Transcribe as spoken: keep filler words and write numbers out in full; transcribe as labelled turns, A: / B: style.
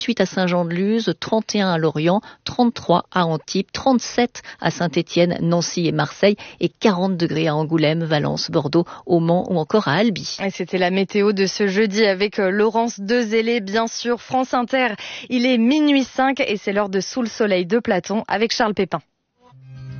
A: à Saint-Jean-de-Luz, trente et un à Lorient, trente-trois à Antibes, trente-sept à Saint-Étienne, Nancy et Marseille et quarante degrés à Angoulême, Valence, Bordeaux, au Mans ou encore à Albi.
B: Et c'était la météo de ce jeudi avec Laurence Dezélé, bien sûr. France Inter, il est minuit cinq et c'est l'heure de Sous le soleil de Platon avec Charles Pépin.